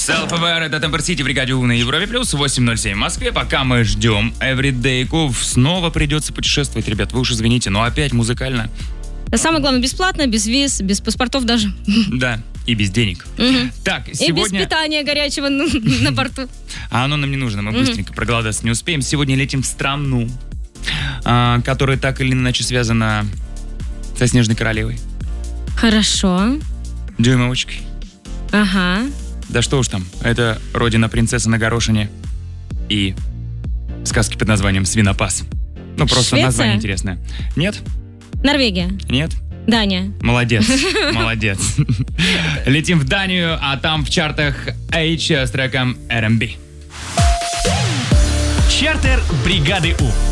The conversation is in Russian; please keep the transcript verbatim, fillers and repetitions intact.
Self-Aware, это Темпер Сити в бригаде У на Европе плюс восемь ноль семь в Москве. Пока мы ждем Everyday Ку, снова придется путешествовать, ребят, вы уж извините, но опять музыкально. А самое главное, бесплатно, без виз, без паспортов даже. Да, и без денег. Мгм. Так, И без сегодня... питания горячего на, на борту. А оно нам не нужно, мы быстренько проголодаться не успеем. Сегодня летим в страну, а, которая так или иначе связана со Снежной Королевой, Хорошо. Дюймовочкой. Ага. Да что уж там, это родина принцессы на горошине и сказки под названием «Свинопас». Ну, просто Швеция? название интересное. Нет? Норвегия. Нет? Дания. Молодец, молодец. Летим в Данию, а там в чартах H с треком эр энд би. Чартер бригады У.